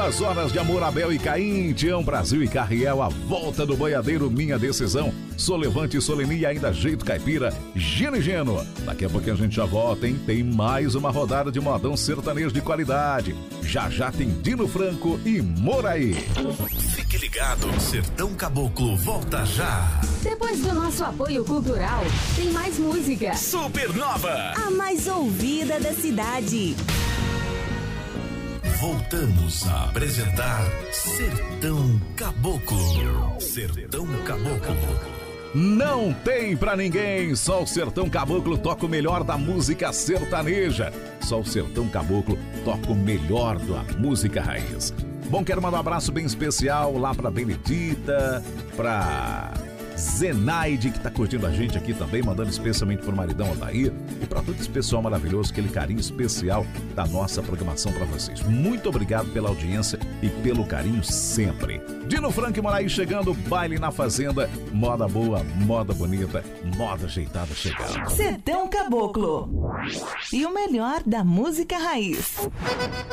2 horas de amor, Abel e Caim, Tião, Brasil e Carriel, a volta do boiadeiro, minha decisão, Solevante, Soleni e ainda Jeito Caipira, Gino e Geno. Daqui a pouquinho a gente já volta, hein? Tem mais uma rodada de modão sertanejo de qualidade. Já já tem Dino Franco e Moraí. Fique ligado, Sertão Caboclo volta já. Depois do nosso apoio cultural, tem mais música. Supernova, a mais ouvida da cidade. Voltamos a apresentar Sertão Caboclo. Sertão Caboclo. Não tem pra ninguém, só o Sertão Caboclo toca o melhor da música sertaneja. Só o Sertão Caboclo toca o melhor da música raiz. Bom, quero mandar um abraço bem especial lá pra Benedita, pra Zenaide, que tá curtindo a gente aqui também, mandando especialmente pro maridão Aldair e pra todo esse pessoal maravilhoso, aquele carinho especial da nossa programação pra vocês. Muito obrigado pela audiência e pelo carinho sempre. Dino Franco e Moraí chegando, baile na fazenda, moda boa, moda bonita, moda ajeitada chegando. Sertão Caboclo e o melhor da música raiz.